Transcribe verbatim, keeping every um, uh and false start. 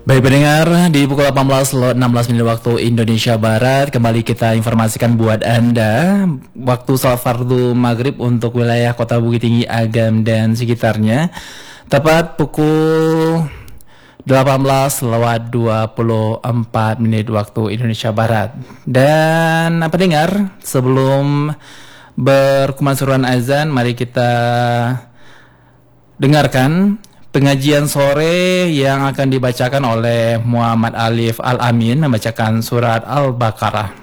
Baik pendengar, di pukul delapan belas lewat enam belas menit waktu Indonesia Barat, kembali kita informasikan buat Anda waktu salat fardu maghrib untuk wilayah Kota Bukit Tinggi, Agam dan sekitarnya. Tepat pukul delapan belas lewat dua puluh empat menit waktu Indonesia Barat. Dan pendengar, sebelum berkumandang azan, mari kita dengarkan pengajian sore yang akan dibacakan oleh Muhammad Alif Al-Amin membacakan surat Al-Baqarah.